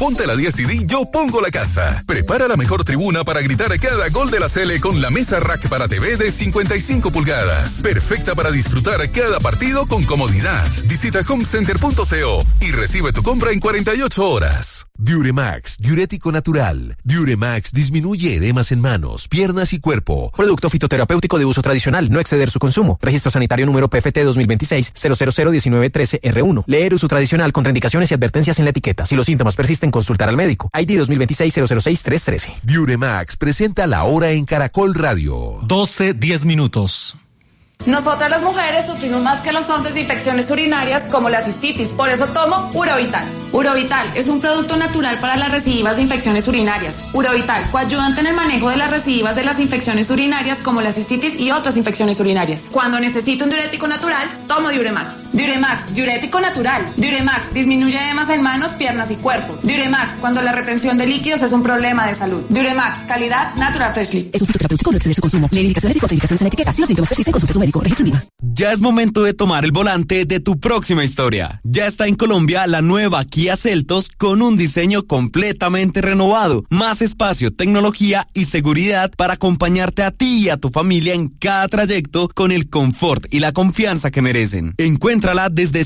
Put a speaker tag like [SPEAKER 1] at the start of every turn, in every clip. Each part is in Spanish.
[SPEAKER 1] ponte la 10 y di yo pongo la casa. Prepara la mejor tribuna para gritar a cada gol de la Sele con la mesa rack para TV de 55 pulgadas. Perfecta para disfrutar cada partido con comodidad. Visita homecenter.co y recibe tu compra en 48 horas.
[SPEAKER 2] Diuremax, diurético natural. Diuremax disminuye edemas en manos, piernas y cuerpo.
[SPEAKER 3] Producto fitoterapéutico de uso tradicional, no exceder su consumo. Registro sanitario número PFT 2026-0001913-R1. Leer uso tradicional, contraindicaciones y advertencias en la etiqueta. Si los síntomas persisten, consultar al médico. ID 2026-006-313.
[SPEAKER 2] Diuremax presenta La Hora en Caracol Radio.
[SPEAKER 4] 12:10.
[SPEAKER 5] Nosotras las mujeres sufrimos más que los hombres de infecciones urinarias como la cistitis, por eso tomo Urovital. Urovital es un producto natural para las recidivas de infecciones urinarias. Urovital, coayudante en el manejo de las recidivas de las infecciones urinarias como la cistitis y otras infecciones urinarias. Cuando necesito un diurético natural, tomo Diuremax. Diuremax, diurético natural. Diuremax, disminuye edemas en manos, piernas y cuerpo. Diuremax, cuando la retención de líquidos es un problema de salud. Diuremax, calidad Natural Freshly.
[SPEAKER 6] Es un fitoterapéutico, no exceder su consumo. Lee indicaciones y contraindicaciones en la etiqueta. Si los síntomas persisten, consulte a su médico. Registro INVIMA.
[SPEAKER 7] Ya es momento de tomar el volante de tu próxima historia. Ya está en Colombia la nueva Kia Seltos con un diseño completamente renovado, más espacio, tecnología y seguridad para acompañarte a ti y a tu familia en cada trayecto con el confort y la confianza que merecen. Encuéntrala desde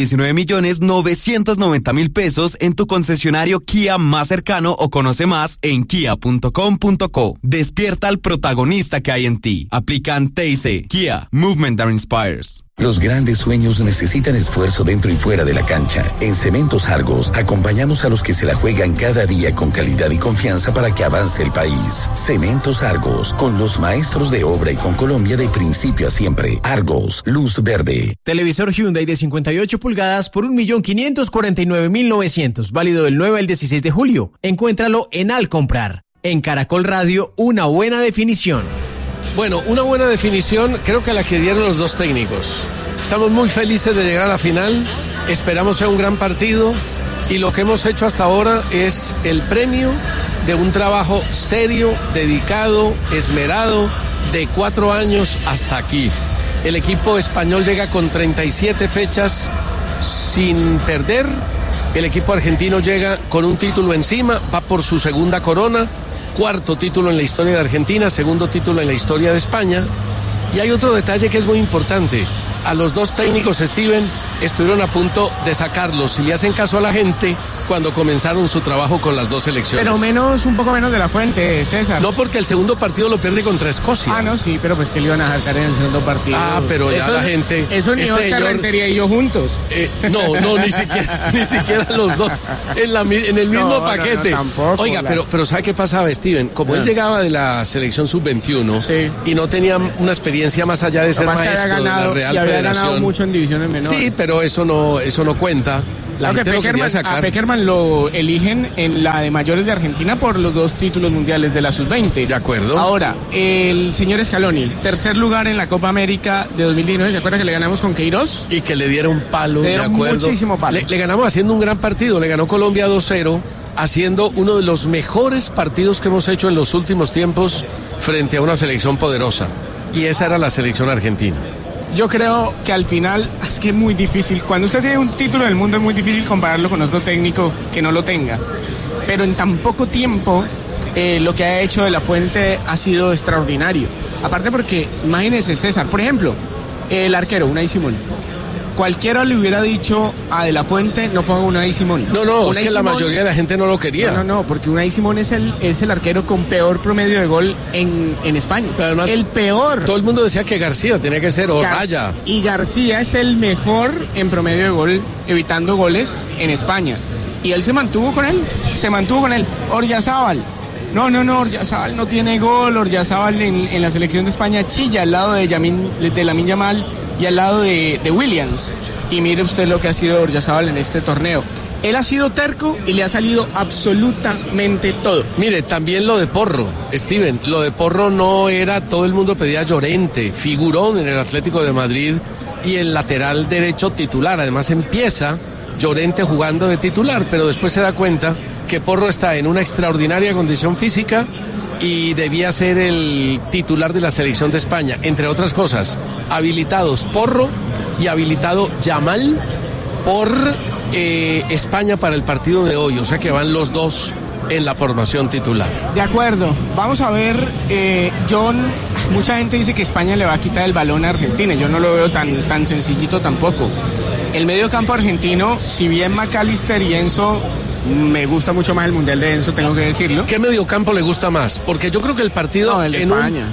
[SPEAKER 7] 119.990.000 pesos en tu concesionario Kia más cercano o conoce más en kia.com.co. Despierta al protagonista que hay en ti. Aplican TIC. Kia, Movement that Inspires.
[SPEAKER 8] Los grandes sueños necesitan esfuerzo dentro y fuera de la cancha. En Cementos Argos acompañamos a los que se la juegan cada día con calidad y confianza para que avance el país. Cementos Argos, con los maestros de obra y con Colombia de principio a siempre. Argos, luz verde.
[SPEAKER 3] Televisor Hyundai de 58 pulgadas por 1.549.900, válido del 9 al 16 de julio. Encuéntralo en Al Comprar. En Caracol Radio, una buena definición.
[SPEAKER 9] Bueno, una buena definición creo que la que dieron los dos técnicos. Estamos muy felices de llegar a la final, esperamos sea un gran partido y lo que hemos hecho hasta ahora es el premio de un trabajo serio, dedicado, esmerado, de 4 años hasta aquí. El equipo español llega con 37 fechas sin perder, el equipo argentino llega con un título encima, va por su segunda corona. 4º título en la historia de Argentina, 2º título en la historia de España. Y hay otro detalle que es muy importante. A los dos técnicos, Steven, estuvieron a punto de sacarlos, si le hacen caso a la gente, cuando comenzaron su trabajo con las dos selecciones.
[SPEAKER 10] Pero un poco menos de la Fuente, César.
[SPEAKER 9] No, porque el segundo partido lo pierde contra Escocia.
[SPEAKER 10] Ah, no, sí, pero pues que le iban a sacar en el segundo partido.
[SPEAKER 9] Ah, pero ya la gente...
[SPEAKER 10] Eso ni Oscar Rentería y yo juntos.
[SPEAKER 9] No, ni siquiera los dos en el mismo paquete.
[SPEAKER 10] No, tampoco.
[SPEAKER 9] Oiga, pero ¿sabe qué pasaba, Steven? Como él llegaba de la selección sub-21 y no tenía una experiencia más allá de ser maestro de la Real Federación.
[SPEAKER 10] Había ganado mucho en divisiones menores.
[SPEAKER 9] Sí, pero eso no cuenta. A
[SPEAKER 10] Peckerman lo eligen en la de mayores de Argentina por los 2 títulos mundiales de la sub-20.
[SPEAKER 9] De acuerdo.
[SPEAKER 10] Ahora, el señor Scaloni, 3er lugar en la Copa América de 2019. ¿Se acuerdan que le ganamos con Queiroz?
[SPEAKER 9] Y que le dieron palo, de acuerdo.
[SPEAKER 10] Muchísimo palo.
[SPEAKER 9] Le ganamos haciendo un gran partido. Le ganó Colombia 2-0, haciendo uno de los mejores partidos que hemos hecho en los últimos tiempos frente a una selección poderosa. Y esa era la selección argentina.
[SPEAKER 10] Yo creo que al final es que es muy difícil. Cuando usted tiene un título del mundo es muy difícil compararlo con otro técnico que no lo tenga. Pero en tan poco tiempo lo que ha hecho De la Fuente ha sido extraordinario. Aparte porque, imagínese César, por ejemplo, el arquero, Unai Simón. Cualquiera le hubiera dicho a De la Fuente, no ponga Unai Simón.
[SPEAKER 9] No, es que la mayoría de la gente no lo quería.
[SPEAKER 10] No, porque Unai Simón es el arquero con peor promedio de gol en España.
[SPEAKER 9] Además,
[SPEAKER 10] el peor.
[SPEAKER 9] Todo el mundo decía que García tenía que ser Raya.
[SPEAKER 10] Y García es el mejor en promedio de gol, evitando goles en España. Y él se mantuvo con él. Oryazábal. No, Oryazábal no tiene gol. Oryazábal en la selección de España chilla al lado de Lamine Yamal y al lado de Williams. Y mire usted lo que ha sido Oryazábal en este torneo. Él ha sido terco y le ha salido absolutamente todo.
[SPEAKER 9] Mire, también lo de Porro, Steven, lo de Porro no era, todo el mundo pedía a Llorente, figurón en el Atlético de Madrid y el lateral derecho titular. Además empieza Llorente jugando de titular, pero después se da cuenta que Porro está en una extraordinaria condición física y debía ser el titular de la selección de España, entre otras cosas, habilitados Porro y habilitado Yamal por España para el partido de hoy, o sea que van los dos en la formación titular.
[SPEAKER 10] De acuerdo, vamos a ver, John, mucha gente dice que España le va a quitar el balón a Argentina, yo no lo veo tan sencillito tampoco. El medio campo argentino, si bien McAllister y Enzo, me gusta mucho más el Mundial de Enzo, tengo que decirlo.
[SPEAKER 9] ¿Qué mediocampo le gusta más? Porque yo creo que el partido...
[SPEAKER 10] No, el de España.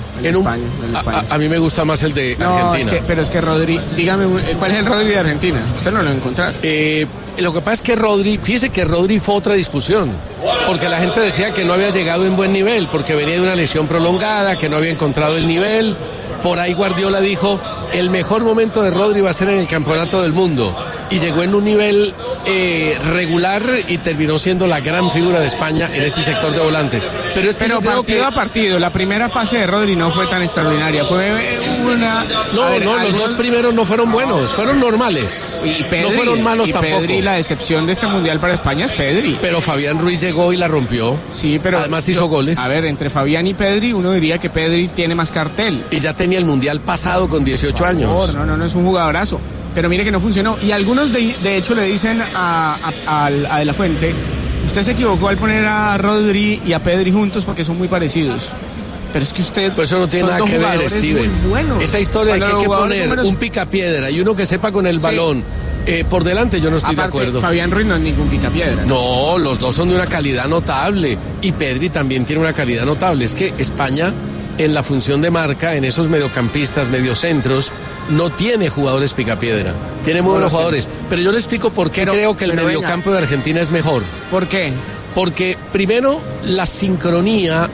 [SPEAKER 9] A mí me gusta más el de Argentina.
[SPEAKER 10] Pero es que Rodri, dígame, ¿cuál es el Rodri de Argentina? Usted no lo va a encontrar.
[SPEAKER 9] Lo que pasa es que Rodri, fíjese que Rodri fue otra discusión, porque la gente decía que no había llegado en buen nivel, porque venía de una lesión prolongada, que no había encontrado el nivel. Por ahí Guardiola dijo, el mejor momento de Rodri va a ser en el Campeonato del Mundo, y llegó en un nivel regular y terminó siendo la gran figura de España en ese sector de volante. Pero
[SPEAKER 10] partido a partido, la primera fase de Rodri no fue tan extraordinaria, fue una...
[SPEAKER 9] los dos primeros no fueron buenos, fueron normales.
[SPEAKER 10] Y Pedri,
[SPEAKER 9] no fueron malos tampoco.
[SPEAKER 10] Pedri, la decepción de este Mundial para España es Pedri.
[SPEAKER 9] Pero Fabián Ruiz llegó y la rompió.
[SPEAKER 10] Sí, pero...
[SPEAKER 9] Además hizo goles.
[SPEAKER 10] A ver, entre Fabián y Pedri, uno diría que Pedri tiene más cartel.
[SPEAKER 9] Y ya tenía el Mundial pasado con 18 años.
[SPEAKER 10] No, es un jugadorazo. Pero mire que no funcionó. Y algunos de hecho le dicen a De La Fuente, usted se equivocó al poner a Rodri y a Pedri juntos porque son muy parecidos. Pero es que usted...
[SPEAKER 9] Pues eso no tiene nada que ver, Steven. Esa historia de que hay que poner un picapiedra y uno que sepa con el balón por delante, yo no estoy de acuerdo.
[SPEAKER 10] Fabián Ruiz no es ningún picapiedra.
[SPEAKER 9] No, los dos son de una calidad notable. Y Pedri también tiene una calidad notable. Es que España, en la función de marca, en esos mediocampistas, mediocentros, no tiene jugadores picapiedra. Tiene muy buenos jugadores. Pero yo le explico por qué creo que el mediocampo de Argentina es mejor.
[SPEAKER 10] ¿Por qué?
[SPEAKER 9] Porque primero la sincronía,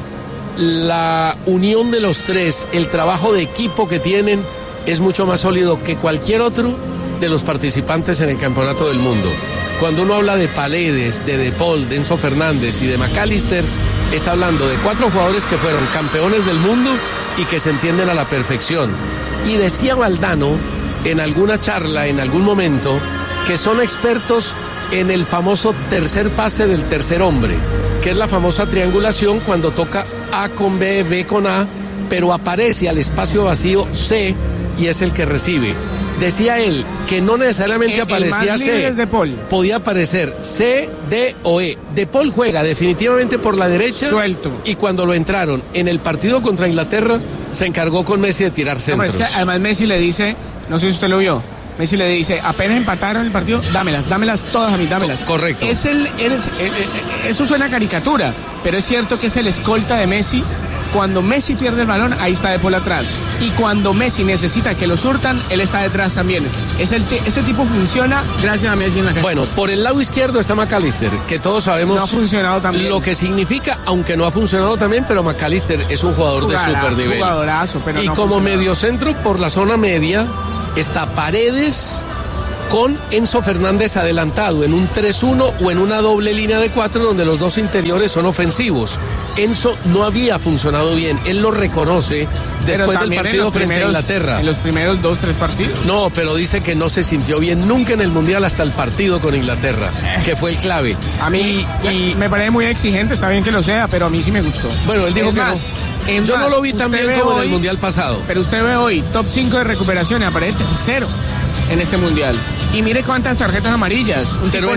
[SPEAKER 9] la unión de los tres, el trabajo de equipo que tienen es mucho más sólido que cualquier otro de los participantes en el Campeonato del Mundo. Cuando uno habla de Paredes, de Paul, de Enzo Fernández y de McAllister, está hablando de 4 jugadores que fueron campeones del mundo y que se entienden a la perfección. Y decía Valdano en alguna charla, en algún momento, que son expertos en el famoso tercer pase del tercer hombre, que es la famosa triangulación cuando toca A con B, B con A, pero aparece al espacio vacío C y es el que recibe. Decía él que no necesariamente aparecía C,
[SPEAKER 10] de Paul.
[SPEAKER 9] Podía aparecer C, D o E. De Paul juega definitivamente por la derecha.
[SPEAKER 10] Suelto.
[SPEAKER 9] Y cuando lo entraron en el partido contra Inglaterra, se encargó con Messi de tirar centros.
[SPEAKER 10] Es que además Messi le dice, no sé si usted lo vio, Messi le dice, apenas empataron el partido, dámelas todas a mí, dámelas.
[SPEAKER 9] Correcto.
[SPEAKER 10] Eso suena a caricatura, pero es cierto que es el escolta de Messi. Cuando Messi pierde el balón, ahí está De Paul atrás. Y cuando Messi necesita que lo surtan, él está detrás también. Ese tipo funciona gracias a Messi en la cancha.
[SPEAKER 9] Bueno, por el lado izquierdo está McAllister, que todos sabemos...
[SPEAKER 10] No ha funcionado también.
[SPEAKER 9] Lo que significa, aunque no ha funcionado también, pero McAllister es un jugador de super nivel.
[SPEAKER 10] Jugadorazo, pero
[SPEAKER 9] y
[SPEAKER 10] no
[SPEAKER 9] como mediocentro, por la zona media, está Paredes con Enzo Fernández adelantado en un 3-1 o en una doble línea de 4 donde los dos interiores son ofensivos. Enzo no había funcionado bien, él lo reconoce después del partido frente a Inglaterra.
[SPEAKER 10] En los primeros 2-3 partidos.
[SPEAKER 9] No, pero dice que no se sintió bien nunca en el Mundial hasta el partido con Inglaterra, que fue el clave.
[SPEAKER 10] A mí me parece muy exigente, está bien que lo sea, pero a mí sí me gustó.
[SPEAKER 9] Bueno, él dijo que no. Yo no lo vi tan bien como en el Mundial pasado.
[SPEAKER 10] Pero usted ve hoy, top 5 de recuperación y aparece tercero en este Mundial. Y mire cuántas tarjetas amarillas.
[SPEAKER 9] Pero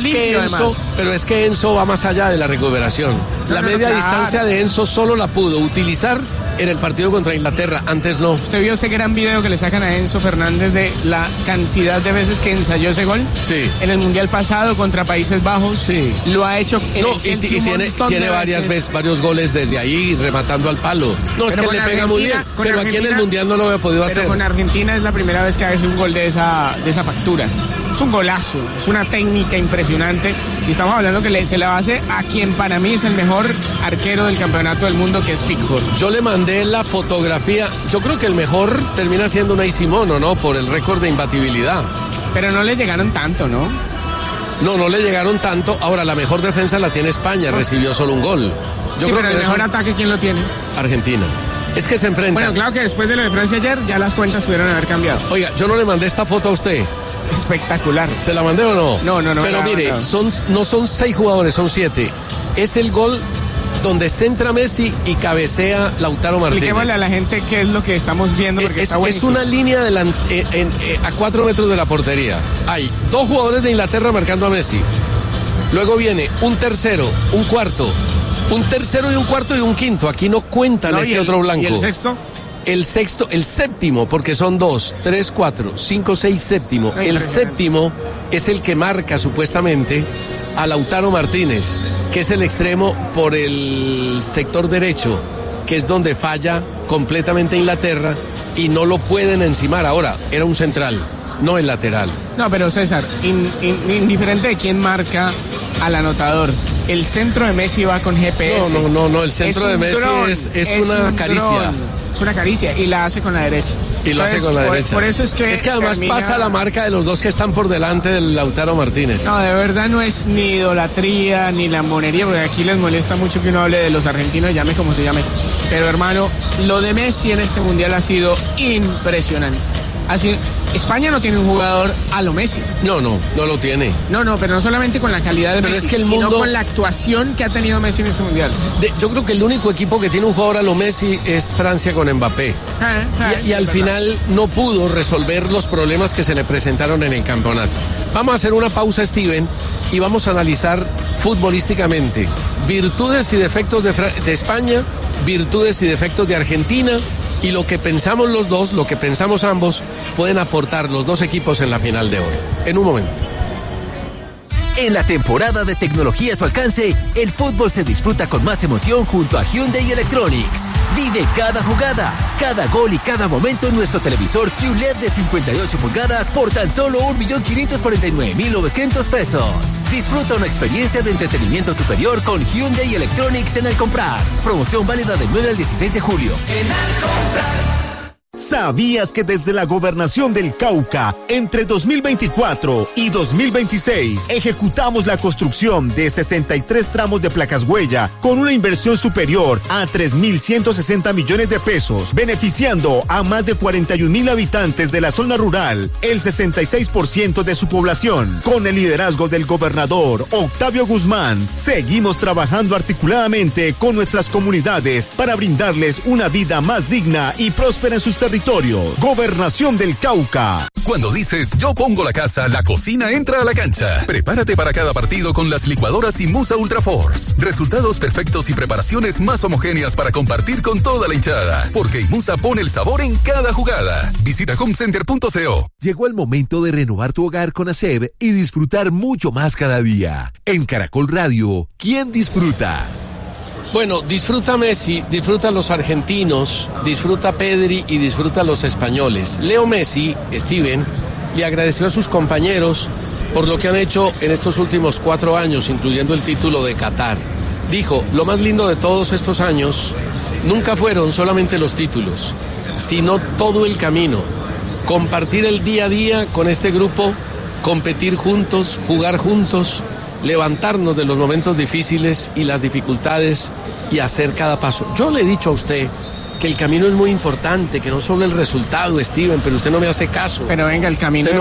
[SPEAKER 9] es que Enzo va más allá de la recuperación. La media distancia de Enzo solo la pudo utilizar en el partido contra Inglaterra, antes no.
[SPEAKER 10] ¿Usted vio ese gran video que le sacan a Enzo Fernández de la cantidad de veces que ensayó ese gol?
[SPEAKER 9] Sí.
[SPEAKER 10] En el Mundial pasado contra Países Bajos.
[SPEAKER 9] Sí.
[SPEAKER 10] Lo ha hecho en el Chelsea
[SPEAKER 9] tiene varios goles desde ahí rematando al palo. No, es que le pega muy bien, pero aquí en el Mundial no lo había podido hacer.
[SPEAKER 10] Con Argentina es la primera vez que hace un gol de esa factura. Es un golazo, es una técnica impresionante y estamos hablando que se la hace a quien para mí es el mejor arquero del campeonato del mundo, que es Pickford.
[SPEAKER 9] Yo le mandé la fotografía, yo creo que el mejor termina siendo Unai Simón, ¿no? Por el récord de imbatibilidad.
[SPEAKER 10] Pero no le llegaron tanto, ¿no?
[SPEAKER 9] No le llegaron tanto. Ahora, la mejor defensa la tiene España, recibió solo un gol.
[SPEAKER 10] Yo creo que el mejor ataque, ¿quién lo tiene?
[SPEAKER 9] Argentina. Es que se enfrentan.
[SPEAKER 10] Bueno, claro que después de lo de Francia ayer, ya las cuentas pudieron haber cambiado.
[SPEAKER 9] Oiga, yo no le mandé esta foto a usted.
[SPEAKER 10] Espectacular.
[SPEAKER 9] ¿Se la mandé o no?
[SPEAKER 10] No.
[SPEAKER 9] Pero mire, no son 6 jugadores, son 7. Es el gol donde centra Messi y cabecea Lautaro Martínez.
[SPEAKER 10] Expliquémosle a la gente qué es lo que estamos viendo, porque
[SPEAKER 9] es una línea a 4 metros de la portería. Hay 2 jugadores de Inglaterra marcando a Messi. Luego viene un tercero, un cuarto, un tercero y un cuarto y un quinto. Aquí no cuentan otro blanco.
[SPEAKER 10] ¿Y el sexto?
[SPEAKER 9] El séptimo, porque son 2, 3, 4, 5, 6, séptimo. El séptimo es el que marca supuestamente a Lautaro Martínez, que es el extremo por el sector derecho, que es donde falla completamente Inglaterra y no lo pueden encimar. Ahora, era un central, no el lateral.
[SPEAKER 10] No, pero César, indiferente de quién marca al anotador, el centro de Messi va con GPS.
[SPEAKER 9] No, el centro de Messi es una caricia.
[SPEAKER 10] Es una caricia y la hace con la derecha.
[SPEAKER 9] Y lo hace con la derecha.
[SPEAKER 10] Por eso es que
[SPEAKER 9] además pasa la marca de los dos que están por delante del Lautaro Martínez.
[SPEAKER 10] No, de verdad no es ni idolatría ni lambonería, porque aquí les molesta mucho que uno hable de los argentinos, llame como se llame. Pero hermano, lo de Messi en este mundial ha sido impresionante. Así, España no tiene un jugador a lo Messi.
[SPEAKER 9] No lo tiene.
[SPEAKER 10] No, pero no solamente con la calidad de Messi, sino con la actuación que ha tenido Messi en este mundial.
[SPEAKER 9] Yo creo que el único equipo que tiene un jugador a lo Messi es Francia con Mbappé. Y al final no pudo resolver los problemas que se le presentaron en el campeonato. Vamos a hacer una pausa, Steven, y vamos a analizar futbolísticamente virtudes y defectos de España, virtudes y defectos de Argentina, y lo que pensamos los dos, lo que pensamos ambos, pueden aportar los dos equipos en la final de hoy. En un momento.
[SPEAKER 11] En la temporada de tecnología a tu alcance, el fútbol se disfruta con más emoción junto a Hyundai Electronics. Vive cada jugada, cada gol y cada momento en nuestro televisor QLED de 58 pulgadas por tan solo $1,549,900 pesos. Disfruta una experiencia de entretenimiento superior con Hyundai Electronics en Al Comprar. Promoción válida del 9 al 16 de julio.
[SPEAKER 12] En Al Comprar. ¿Sabías que desde la Gobernación del Cauca, entre 2024 y 2026, ejecutamos la construcción de 63 tramos de placas huella con una inversión superior a 3.160 millones de pesos, beneficiando a más de 41,000 habitantes de la zona rural, el 66% de su población? Con el liderazgo del gobernador Octavio Guzmán, seguimos trabajando articuladamente con nuestras comunidades para brindarles una vida más digna y próspera en sus territorios. Gobernación del Cauca.
[SPEAKER 1] Cuando dices yo pongo la casa, la cocina entra a la cancha. Prepárate para cada partido con las licuadoras Inmusa Ultra Force. Resultados perfectos y preparaciones más homogéneas para compartir con toda la hinchada. Porque Inmusa pone el sabor en cada jugada. Visita homecenter.co.
[SPEAKER 2] Llegó el momento de renovar tu hogar con ASEB y disfrutar mucho más cada día. En Caracol Radio, ¿quién disfruta?
[SPEAKER 9] Bueno, disfruta Messi, disfruta los argentinos, disfruta Pedri y disfruta los españoles. Leo Messi, Steven, le agradeció a sus compañeros por lo que han hecho en estos últimos 4 años, incluyendo el título de Qatar. Dijo, lo más lindo de todos estos años nunca fueron solamente los títulos, sino todo el camino. Compartir el día a día con este grupo, competir juntos, jugar juntos, levantarnos de los momentos difíciles y las dificultades y hacer cada paso. Yo le he dicho a usted que el camino es muy importante, que no solo el resultado, Steven, pero usted no me hace caso.
[SPEAKER 10] Pero venga, el camino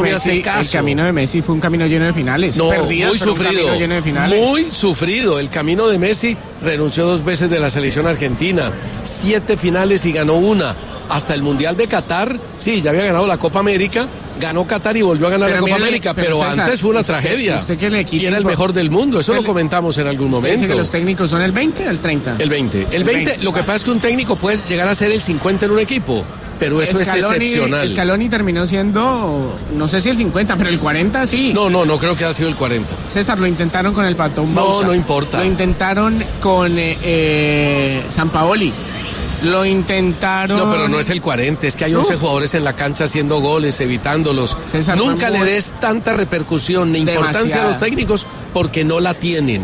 [SPEAKER 10] de Messi fue un camino lleno de finales.
[SPEAKER 9] No,
[SPEAKER 10] perdidas,
[SPEAKER 9] muy sufrido.
[SPEAKER 10] Un camino lleno de finales.
[SPEAKER 9] Muy sufrido. El camino de Messi renunció 2 veces de la selección argentina, 7 finales y ganó 1. Hasta el Mundial de Qatar, sí, ya había ganado la Copa América, ganó Qatar y volvió a ganar la Copa América, pero César, antes fue una tragedia.
[SPEAKER 10] ¿Usted qué le quiso?
[SPEAKER 9] Y era el mejor del mundo, eso lo comentamos en algún momento.
[SPEAKER 10] ¿Dice que los técnicos son el 20 o el 30?
[SPEAKER 9] El 20. El 20, lo que pasa es que un técnico puede llegar a ser el 50 en un equipo, pero eso es excepcional.
[SPEAKER 10] Scaloni terminó siendo, no sé si el 50, pero el 40 sí.
[SPEAKER 9] No creo que ha sido el 40.
[SPEAKER 10] César, lo intentaron con el Patón Bausa.
[SPEAKER 9] No importa.
[SPEAKER 10] Lo intentaron con Sampaoli. Lo intentaron.
[SPEAKER 9] No, pero no es el 40, es que hay 11 jugadores en la cancha haciendo goles, evitándolos.
[SPEAKER 10] César,
[SPEAKER 9] nunca le des tanta repercusión ni importancia a los técnicos porque no la tienen.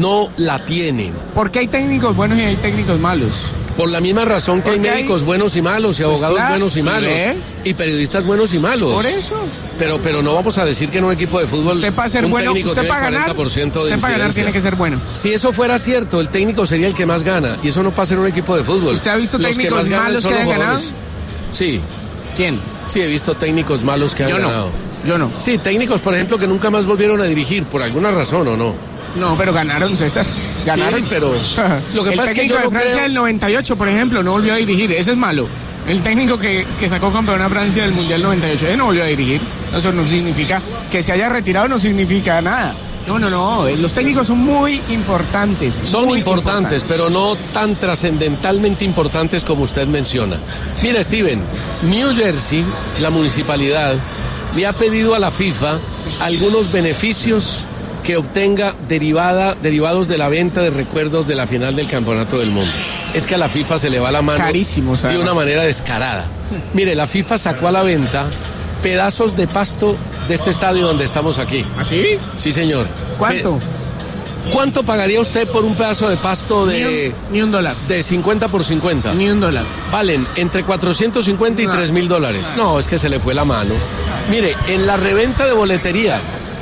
[SPEAKER 9] Porque
[SPEAKER 10] hay técnicos buenos y hay técnicos malos.
[SPEAKER 9] Por la misma razón que hay médicos buenos y malos y abogados buenos y malos y periodistas buenos y malos.
[SPEAKER 10] Por eso.
[SPEAKER 9] Pero no vamos a decir que en un equipo de fútbol
[SPEAKER 10] usted para ser bueno, usted para ganar, usted para ganar tiene que ser bueno.
[SPEAKER 9] Si eso fuera cierto, el técnico sería el que más gana y eso no pasa en un equipo de fútbol.
[SPEAKER 10] ¿Usted ha visto técnicos malos que han ganado?
[SPEAKER 9] Sí.
[SPEAKER 10] ¿Quién?
[SPEAKER 9] Sí, he visto técnicos malos que han ganado.
[SPEAKER 10] Yo no.
[SPEAKER 9] Sí, técnicos, por ejemplo, que nunca más volvieron a dirigir por alguna razón o no.
[SPEAKER 10] No, pero ganaron, César. Ganaron.
[SPEAKER 9] Sí, pero lo que pasa es que yo
[SPEAKER 10] el técnico de Francia del 98, por ejemplo, no volvió a dirigir. Ese es malo. El técnico que sacó campeón a Francia del Mundial 98, ese no volvió a dirigir. Eso no significa que se haya retirado, no significa nada. No. Los técnicos son muy importantes.
[SPEAKER 9] Son muy importantes, pero no tan trascendentalmente importantes como usted menciona. Mira, Steven, New Jersey, la municipalidad, le ha pedido a la FIFA algunos beneficios que obtenga derivados de la venta de recuerdos de la final del Campeonato del Mundo. Es que a la FIFA se le va la mano
[SPEAKER 10] carísimos,
[SPEAKER 9] de una manera descarada. Mire, la FIFA sacó a la venta pedazos de pasto de este estadio donde estamos aquí.
[SPEAKER 10] ¿Ah, sí?
[SPEAKER 9] Sí, señor.
[SPEAKER 10] ¿Cuánto?
[SPEAKER 9] ¿Cuánto pagaría usted por un pedazo de pasto de...
[SPEAKER 10] Ni un dólar.
[SPEAKER 9] De 50 por 50.
[SPEAKER 10] Ni un dólar.
[SPEAKER 9] Valen entre 450 y $3,000. No, es que se le fue la mano. Mire, en la reventa de boletería,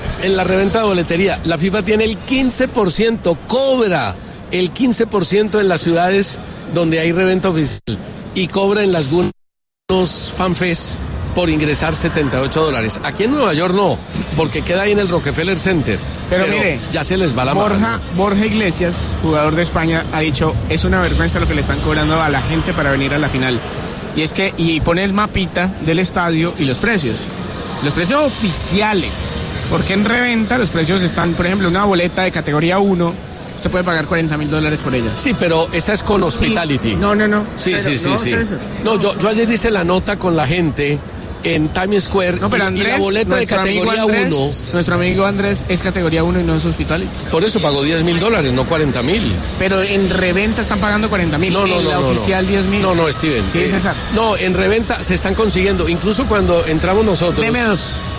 [SPEAKER 9] la FIFA tiene el 15%, cobra el 15% en las ciudades donde hay reventa oficial y cobra en las algunos fanfest por ingresar $78. Aquí en Nueva York no, porque queda ahí en el Rockefeller Center.
[SPEAKER 10] Pero mire,
[SPEAKER 9] ya se les va la mano.
[SPEAKER 10] Borja Iglesias, jugador de España, ha dicho, es una vergüenza lo que le están cobrando a la gente para venir a la final. Y es que, y pone el mapita del estadio y los precios oficiales, porque en reventa los precios están, por ejemplo, una boleta de categoría 1, se puede pagar $40,000 por ella.
[SPEAKER 9] Sí, pero esa es con Hospitality.
[SPEAKER 10] No.
[SPEAKER 9] Sí. No, yo ayer hice la nota con la gente en Times Square.
[SPEAKER 10] No, pero Andrés,
[SPEAKER 9] y la boleta de categoría 1.
[SPEAKER 10] Nuestro amigo Andrés es categoría 1 y no es Hospitality.
[SPEAKER 9] Por eso pagó $10,000, no $40,000.
[SPEAKER 10] Pero en reventa están pagando $40,000.
[SPEAKER 9] No,
[SPEAKER 10] oficial $10,000.
[SPEAKER 9] No, Steven.
[SPEAKER 10] Sí, César.
[SPEAKER 9] No, en reventa se están consiguiendo, incluso cuando entramos nosotros.
[SPEAKER 10] Deme 2.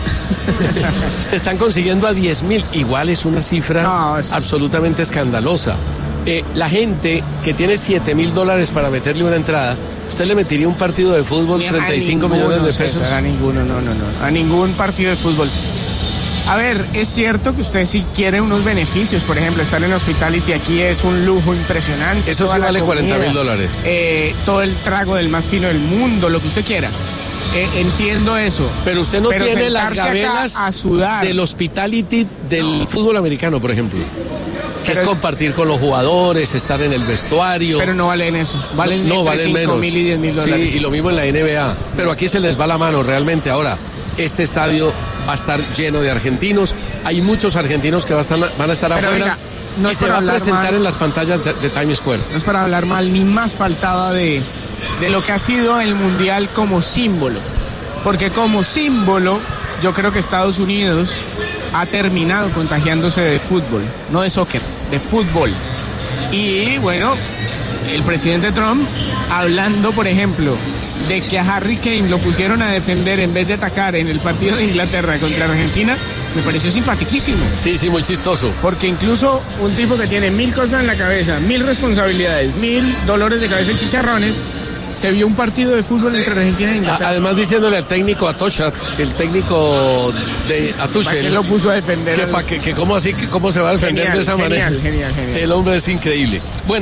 [SPEAKER 9] Se están consiguiendo a $10,000. Igual es una cifra absolutamente escandalosa. La gente que tiene $7,000 para meterle una entrada, ¿usted le metería un partido de fútbol 35 millones de pesos?
[SPEAKER 10] César, a ninguno, no. A ningún partido de fútbol. A ver, es cierto que usted sí quiere unos beneficios, por ejemplo, estar en Hospitality aquí es un lujo impresionante.
[SPEAKER 9] Eso sí vale $40,000.
[SPEAKER 10] Todo el trago del más fino del mundo, lo que usted quiera. Entiendo eso.
[SPEAKER 9] Pero usted no tiene las gabelas
[SPEAKER 10] a sudar
[SPEAKER 9] del Hospitality del fútbol americano, por ejemplo. Que es compartir con los jugadores, estar en el vestuario.
[SPEAKER 10] Pero no valen eso. Valen menos. $5,000 y $10,000.
[SPEAKER 9] Sí, y lo mismo en la NBA. Pero aquí se les va la mano realmente. Ahora, este estadio va a estar lleno de argentinos. Hay muchos argentinos que van a estar afuera.
[SPEAKER 10] No
[SPEAKER 9] y se va a presentar en las pantallas de Times Square.
[SPEAKER 10] No es para hablar mal, ni más faltaba de lo que ha sido el Mundial como símbolo. Porque como símbolo, yo creo que Estados Unidos ha terminado contagiándose de fútbol, no de soccer, de fútbol. Y bueno, el presidente Trump, hablando, por ejemplo, de que a Harry Kane lo pusieron a defender en vez de atacar en el partido de Inglaterra contra Argentina, me pareció simpaticísimo.
[SPEAKER 9] Sí, muy chistoso.
[SPEAKER 10] Porque incluso un tipo que tiene 1,000 cosas en la cabeza, 1,000 responsabilidades, 1,000 dolores de cabeza y chicharrones, se vio un partido de fútbol entre Argentina e Inglaterra.
[SPEAKER 9] Además diciéndole al técnico Atocha, el técnico de Atuchel,
[SPEAKER 10] que lo puso a defender.
[SPEAKER 9] Que cómo se va a defender de esa manera.
[SPEAKER 10] Genial.
[SPEAKER 9] El hombre es increíble. Bueno.